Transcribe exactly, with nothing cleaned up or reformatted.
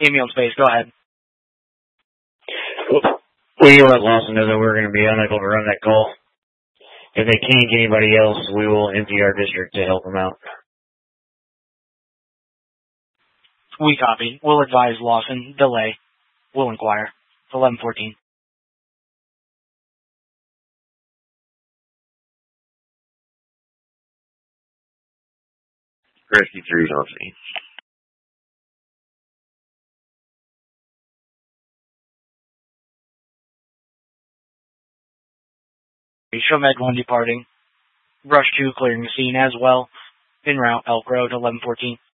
Amy on space, go ahead. We let Lawson know that we're going to be unable to run that call. If they can't get anybody else, we will empty our district to help them out. We copy. We'll advise Lawson. Delay. We'll inquire. eleven fourteen. Rescue three's on scene. Show Med one departing. Rush two clearing the scene as well. En route, Elk Road, eleven fourteen.